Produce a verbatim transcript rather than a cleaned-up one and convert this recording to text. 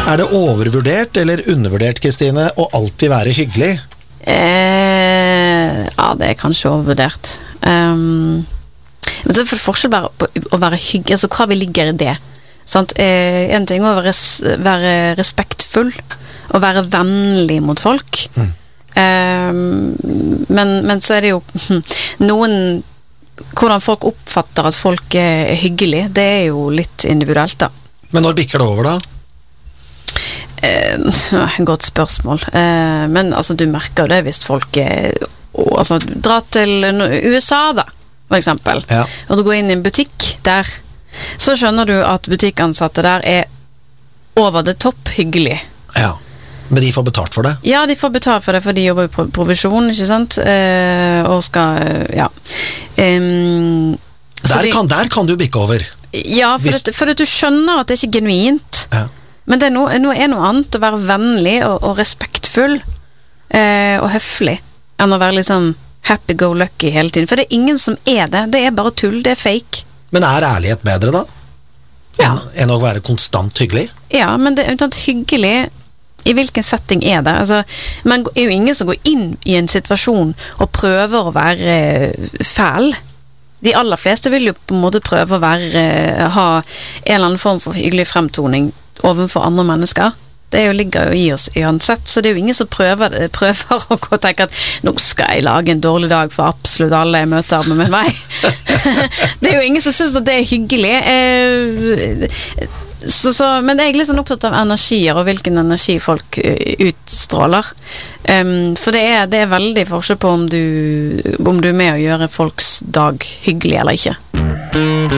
Er det overvurdert eller undervurdert, Kristine, å alltid være hyggelig? Eh, ja, det er kanskje overvurdert. Um, men det er for forskjell bare på å være hyggelig, altså hva vi ligger i det. Sant? Eh, en ting er å være, være respektfull, og være vennlig mot folk. Mm. Um, men, men så er det jo noen, hvordan folk oppfatter at folk er hyggelig, det er jo litt individuelt da. Men når bikker det over da? Eh, godt spørsmål. Eh, men altså, du merker jo det hvis folk er, og, altså, dra til U S A da, for eksempel, ja. Og du går inn i en butikk der, så skjønner du at butikkansatte der er over det topp hyggelig. Ja, men de får betalt for det? Ja, de får betalt for det, for de jobber jo på provisjon, ikke sant? Eh, og skal, ja. Um, der, de, kan, der kan du bikke over. Ja, for, hvis... det, for at du skjønner at det er ikke genuint. Ja. Men det er noe, noe, er noe annet å være vennlig og, og respektfull eh, og høflig enn å være liksom happy-go-lucky hele tiden. For det er ingen som er det. Det er bare tull, det er fake. Men er ærlighet bedre da? Ja. Enn, enn å være konstant hyggelig? Ja, men det er unntatt hyggelig. I hvilken setting er det? Altså, man er jo ingen som går inn i en situasjon og prøver å være fæl. De aller fleste vil jo på en måte prøve å være, ha en eller annen form for hyggelig fremtoning overfor andre mennesker. Det er jo, ligger jo i oss uansett, så det er jo ingen som prøver, prøver å gå og tenke at nå skal jeg lage en dårlig dag for absolutt alle jeg møter med meg. Det er jo ingen som synes at det er hyggelig. Så, så, men jeg er litt sånn opptatt av energier og hvilken energi folk utstråler. Um, for det er, det er veldig forskjell på om du, om du er med å gjøre folks dag hyggelig eller ikke.